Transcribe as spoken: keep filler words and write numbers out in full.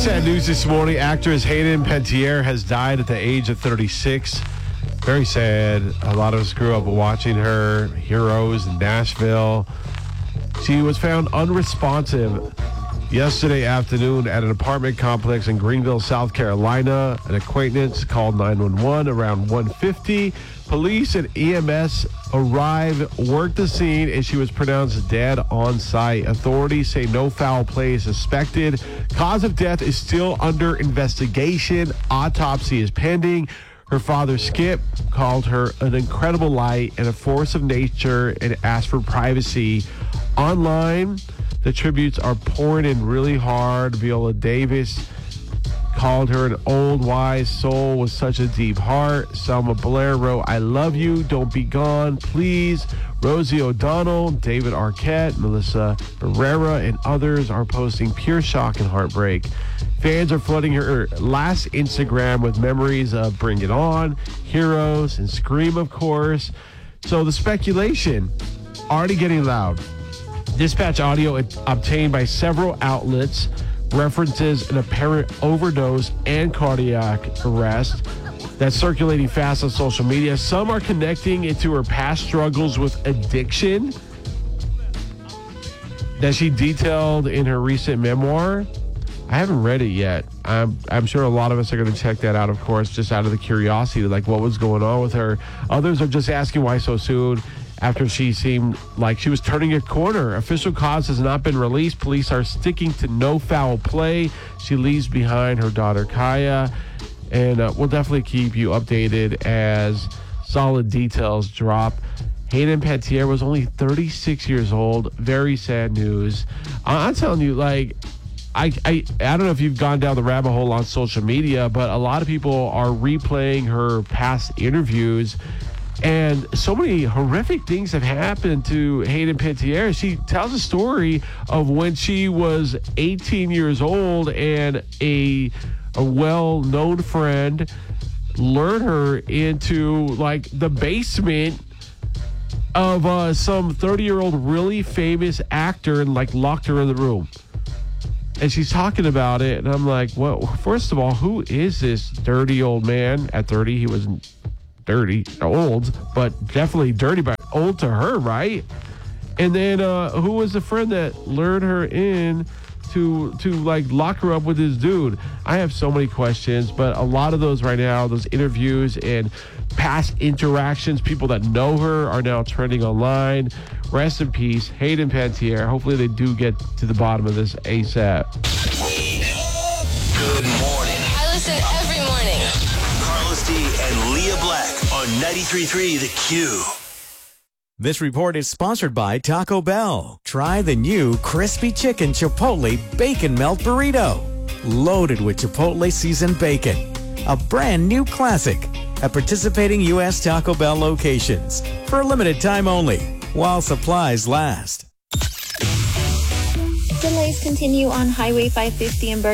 sad news this morning. Actress Hayden Panettiere has died at the age of thirty-six. Very sad. A lot of us grew up watching her, Heroes in Nashville. She was found unresponsive yesterday afternoon at an apartment complex in Greenville, South Carolina. An acquaintance called nine one one around one fifty. Police and E M S arrived, worked the scene, and she was pronounced dead on site. Authorities say no foul play is suspected. Cause of death is still under investigation. Autopsy is pending. Her father, Skip, called her an incredible light and a force of nature and asked for privacy. Online, the tributes are pouring in really hard. Viola Davis called her an old, wise soul with such a deep heart. Selma Blair wrote, "I love you, don't be gone, please." Rosie O'Donnell, David Arquette, Melissa Barrera, and others are posting pure shock and heartbreak. Fans are flooding her last Instagram with memories of Bring It On, Heroes, and Scream, of course. So the speculation already getting loud. Dispatch audio obtained by several outlets references an apparent overdose and cardiac arrest that's circulating fast on social media. Some are connecting it to her past struggles with addiction that she detailed in her recent memoir. I haven't read it yet. I'm I'm sure a lot of us are going to check that out, of course, just out of the curiosity, like what was going on with her. Others are just asking why so soon, after she seemed like she was turning a corner. Official cause has not been released. Police are sticking to no foul play. She leaves behind her daughter, Kaya. And uh, we'll definitely keep you updated as solid details drop. Hayden Panettiere was only thirty-six years old. Very sad news. I'm telling you, like, I, I, I don't know if you've gone down the rabbit hole on social media, but a lot of people are replaying her past interviews. And so many horrific things have happened to Hayden Panettiere. She tells a story of when she was eighteen years old and a a well-known friend lured her into like the basement of uh, some thirty-year-old really famous actor and like locked her in the room. And she's talking about it, and I'm like, well, first of all, who is this dirty old man? At thirty, he wasn't dirty, old, but definitely dirty, but old to her, right? And then uh, who was the friend that lured her in to to like lock her up with this dude? I have so many questions, but a lot of those right now, those interviews and past interactions, people that know her are now trending online. Rest in peace, Hayden Panettiere. Hopefully they do get to the bottom of this ASAP. Good morning. I listen every morning. Carlos D and Leah Black on ninety-three point three The Q. This report is sponsored by Taco Bell. Try the new Crispy Chicken Chipotle Bacon Melt Burrito. Loaded with Chipotle seasoned bacon. A brand new classic at participating U S Taco Bell locations. For a limited time only, while supplies last. Delays continue on Highway five fifty in Berkeley.